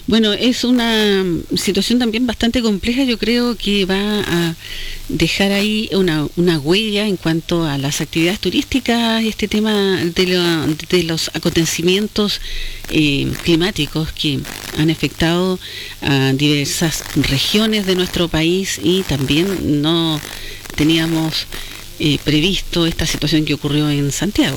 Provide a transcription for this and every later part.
Bueno, es una situación también bastante compleja. Yo creo que va a dejar ahí una huella en cuanto a las actividades turísticas, este tema de los acontecimientos climáticos que han afectado a diversas regiones de nuestro país, y también no teníamos previsto esta situación que ocurrió en Santiago.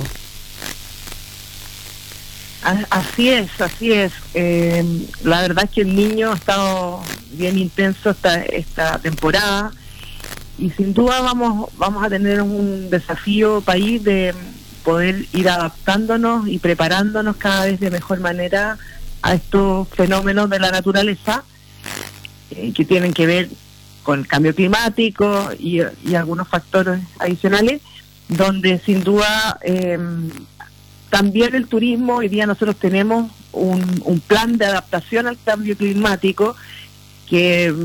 Así es. La verdad es que el Niño ha estado bien intenso esta temporada, y sin duda vamos a tener un desafío país de poder ir adaptándonos y preparándonos cada vez de mejor manera a estos fenómenos de la naturaleza que tienen que ver con el cambio climático y algunos factores adicionales, donde sin duda también el turismo. Hoy día nosotros tenemos un plan de adaptación al cambio climático que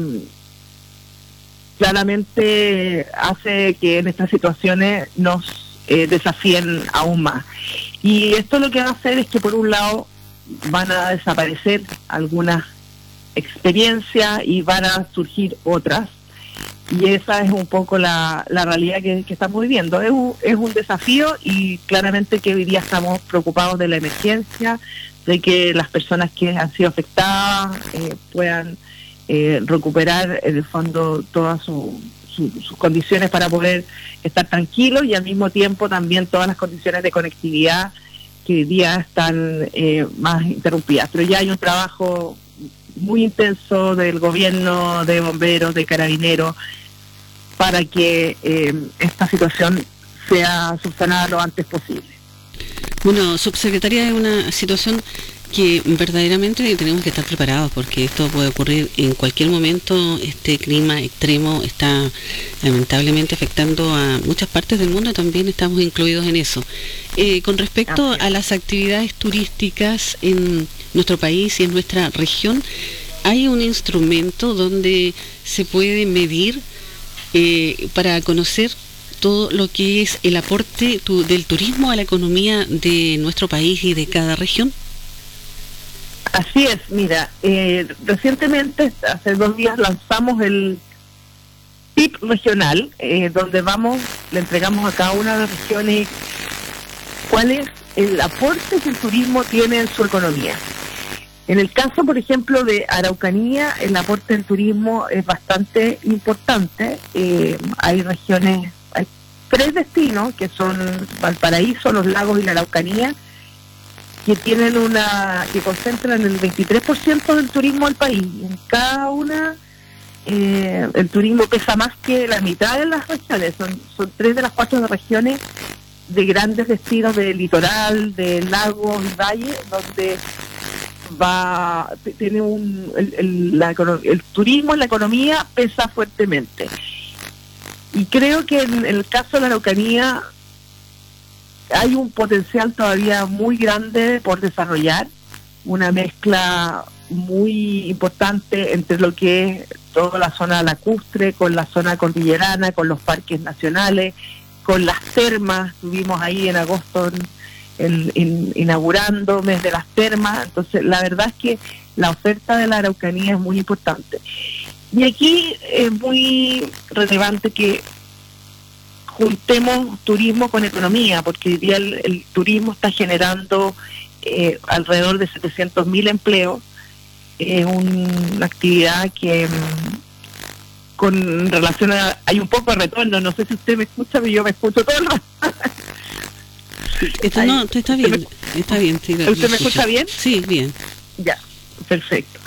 claramente hace que en estas situaciones nos desafíen aún más. Y esto lo que va a hacer es que, por un lado, van a desaparecer algunas experiencias y van a surgir otras. Y esa es un poco la realidad que estamos viviendo. Es un desafío, y claramente que hoy día estamos preocupados de la emergencia, de que las personas que han sido afectadas puedan recuperar en el fondo todas sus condiciones para poder estar tranquilos, y al mismo tiempo también todas las condiciones de conectividad que hoy día están más interrumpidas. Pero ya hay un trabajo muy intenso del gobierno, de bomberos, de carabineros, para que esta situación sea subsanada lo antes posible. Bueno, subsecretaria, es una situación que verdaderamente tenemos que estar preparados, porque esto puede ocurrir en cualquier momento. Este clima extremo está lamentablemente afectando a muchas partes del mundo, también estamos incluidos en eso. Con respecto a las actividades turísticas en nuestro país y en nuestra región, ¿hay un instrumento donde se puede medir para conocer todo lo que es el aporte del turismo a la economía de nuestro país y de cada región? Así es, mira, recientemente, hace 2 días, lanzamos el PIB regional, donde le entregamos a cada una de las regiones cuál es el aporte que el turismo tiene en su economía. En el caso, por ejemplo, de Araucanía, el aporte del turismo es bastante importante. Hay 3 destinos, que son Valparaíso, Los Lagos y la Araucanía, que tienen que concentran el 23% del turismo del país. En cada una el turismo pesa más que la mitad de las regiones. Son 3 de las 4 regiones de grandes destinos de litoral, de lagos y valles, donde tiene el turismo en la economía pesa fuertemente. Y creo que en el caso de la Araucanía hay un potencial todavía muy grande por desarrollar, una mezcla muy importante entre lo que es toda la zona lacustre, con la zona cordillerana, con los parques nacionales, con las termas. Estuvimos ahí en agosto inaugurando mes de las termas. Entonces la verdad es que la oferta de la Araucanía es muy importante, y aquí es muy relevante que juntemos turismo con economía, porque hoy día el turismo está generando alrededor de 700.000 empleos. Es una actividad que con relación hay un poco de retorno. No sé si usted me escucha, pero yo me escucho todo el rato. No, está bien, está bien. Sí, ¿Usted me escucha bien? Sí, bien. Ya, perfecto.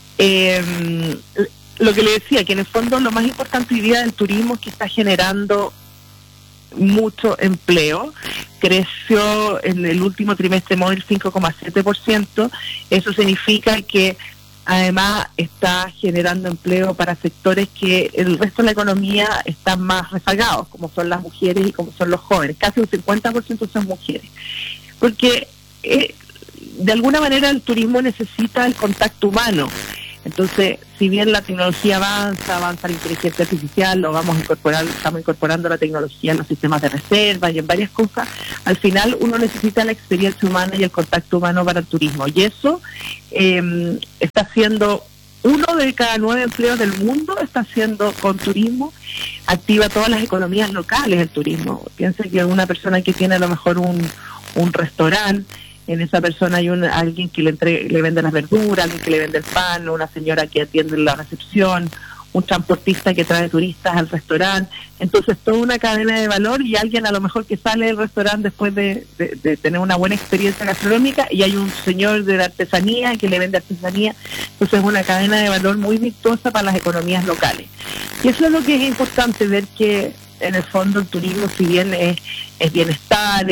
Lo que le decía, que en el fondo lo más importante hoy día del turismo es que está generando mucho empleo. Creció en el último trimestre móvil 5,7%. Eso significa que además está generando empleo para sectores que el resto de la economía están más rezagados, como son las mujeres y como son los jóvenes. Casi un 50% son mujeres, porque de alguna manera el turismo necesita el contacto humano. Entonces, si bien la tecnología avanza la inteligencia artificial, estamos incorporando la tecnología en los sistemas de reserva y en varias cosas, al final uno necesita la experiencia humana y el contacto humano para el turismo. Y eso está siendo 1 de cada 9 empleos del mundo está haciendo con turismo, activa todas las economías locales el turismo. Piensa que una persona que tiene a lo mejor un restaurante, en esa persona hay alguien que le vende las verduras, alguien que le vende el pan, una señora que atiende la recepción, un transportista que trae turistas al restaurante. Entonces, toda una cadena de valor y alguien a lo mejor que sale del restaurante después de tener una buena experiencia gastronómica, y hay un señor de la artesanía que le vende artesanía. Entonces, es una cadena de valor muy virtuosa para las economías locales. Y eso es lo que es importante, ver que en el fondo el turismo, si bien es bienestar,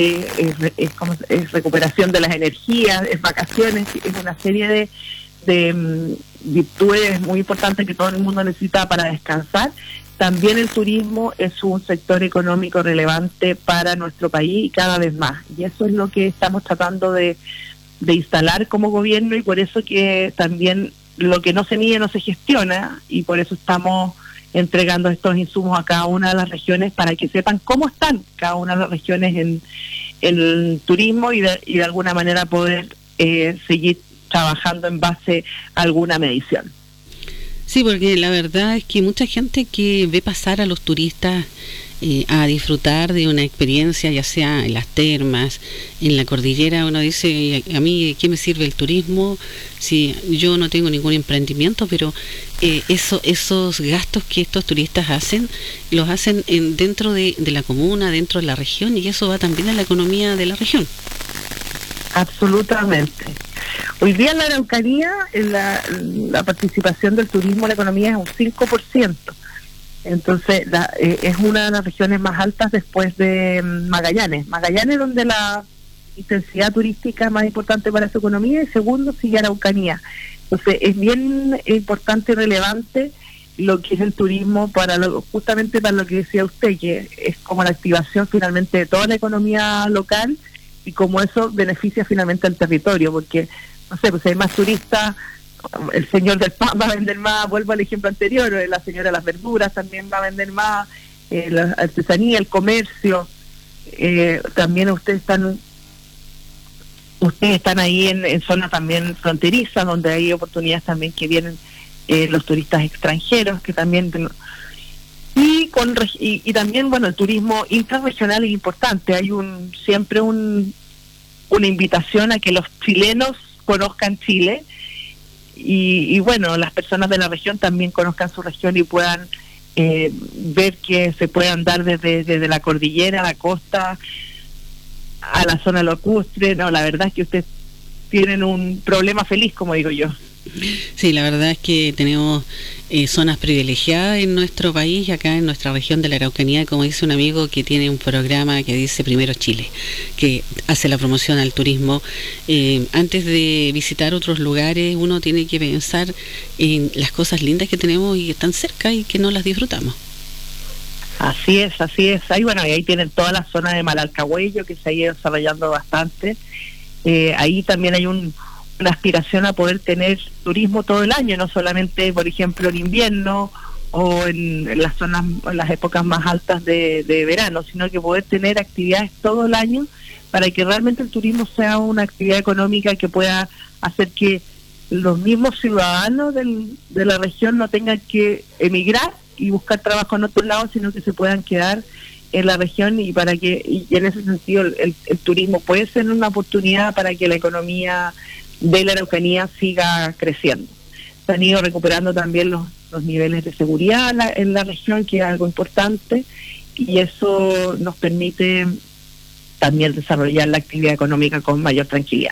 es recuperación de las energías, es vacaciones, es una serie de virtudes muy importantes que todo el mundo necesita para descansar. También el turismo es un sector económico relevante para nuestro país y cada vez más. Y eso es lo que estamos tratando de instalar como gobierno, y por eso que también lo que no se mide no se gestiona, y por eso estamos entregando estos insumos a cada una de las regiones para que sepan cómo están cada una de las regiones en el turismo y de alguna manera poder seguir trabajando en base a alguna medición. Sí, porque la verdad es que mucha gente que ve pasar a los turistas a disfrutar de una experiencia, ya sea en las termas, en la cordillera, uno dice, a mí, ¿qué me sirve el turismo si yo no tengo ningún emprendimiento? Pero esos gastos que estos turistas hacen, los hacen dentro de la comuna, dentro de la región, y eso va también a la economía de la región. Absolutamente. Hoy día en la Araucanía, la participación del turismo en la economía es un 5%. Entonces, es una de las regiones más altas después de Magallanes. Magallanes, donde la intensidad turística es más importante para su economía, y segundo sigue Araucanía. Entonces, es bien importante y relevante lo que es el turismo justamente para lo que decía usted, que es como la activación finalmente de toda la economía local, y como eso beneficia finalmente al territorio, porque, no sé, pues si hay más turistas, el señor del pan va a vender más. Vuelvo al ejemplo anterior, la señora de las verduras también va a vender más, la artesanía, el comercio, también ustedes están ahí en zonas también fronterizas, donde hay oportunidades también que vienen los turistas extranjeros, que también y también, bueno, el turismo intrarregional es importante. Hay siempre una invitación a que los chilenos conozcan Chile, y bueno, las personas de la región también conozcan su región y puedan ver que se puedan dar desde la cordillera a la costa, a la zona lacustre. No, la verdad es que ustedes tienen un problema feliz, como digo yo. Sí, la verdad es que tenemos zonas privilegiadas en nuestro país, acá en nuestra región de la Araucanía, como dice un amigo que tiene un programa que dice Primero Chile, que hace la promoción al turismo. Antes de visitar otros lugares, uno tiene que pensar en las cosas lindas que tenemos y que están cerca y que no las disfrutamos. Así es. Ahí tienen toda la zona de Malalcahuello, que se ha ido desarrollando bastante. Ahí también hay una aspiración a poder tener turismo todo el año, no solamente, por ejemplo, en invierno o en las zonas, en las épocas más altas de verano, sino que poder tener actividades todo el año para que realmente el turismo sea una actividad económica que pueda hacer que los mismos ciudadanos de la región no tengan que emigrar y buscar trabajo en otros lados, sino que se puedan quedar en la región, y en ese sentido el turismo puede ser una oportunidad para que la economía de la Araucanía siga creciendo. Se han ido recuperando también los niveles de seguridad en la región, que es algo importante, y eso nos permite también desarrollar la actividad económica con mayor tranquilidad.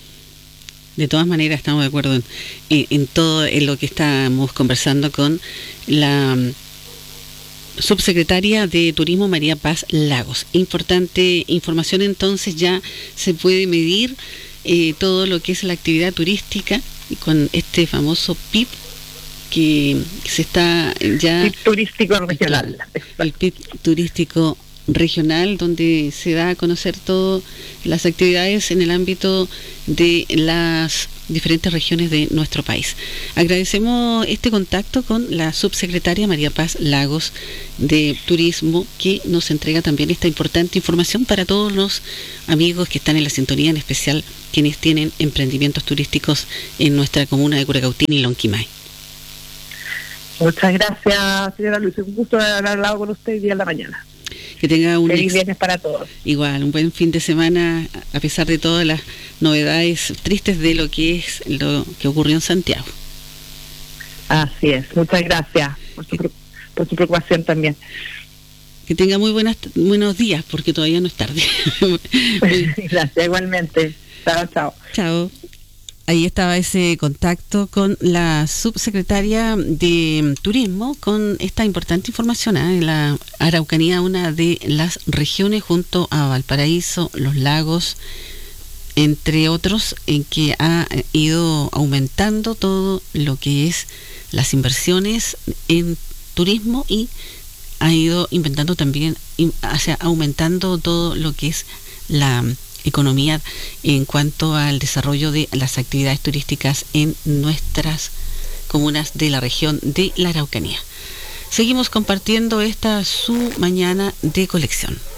De todas maneras, estamos de acuerdo en todo en lo que estamos conversando con la subsecretaria de Turismo, María Paz Lagos. Importante información. Entonces ya se puede medir todo lo que es la actividad turística con este famoso PIB que se está ya... PIB turístico regional. El PIB turístico regional donde se da a conocer todas las actividades en el ámbito de las diferentes regiones de nuestro país. Agradecemos este contacto con la subsecretaria María Paz Lagos de Turismo, que nos entrega también esta importante información para todos los amigos que están en la sintonía, en especial quienes tienen emprendimientos turísticos en nuestra comuna de Curacautín y Lonquimay. Muchas gracias, señora Luis. Un gusto haber hablado con usted el día de la mañana. Que tenga un feliz viernes para todos. Igual, un buen fin de semana, a pesar de todas las novedades tristes de lo que es lo que ocurrió en Santiago. Así es. Muchas gracias por su preocupación también. Que tenga buenos días, porque todavía no es tarde. Gracias, igualmente. Chao, chao. Chao. Ahí estaba ese contacto con la subsecretaria de Turismo con esta importante información. En la Araucanía, una de las regiones junto a Valparaíso, Los Lagos, entre otros, en que ha ido aumentando todo lo que es las inversiones en turismo y ha ido aumentando todo lo que es la economía en cuanto al desarrollo de las actividades turísticas en nuestras comunas de la región de la Araucanía. Seguimos compartiendo esta su mañana de colección.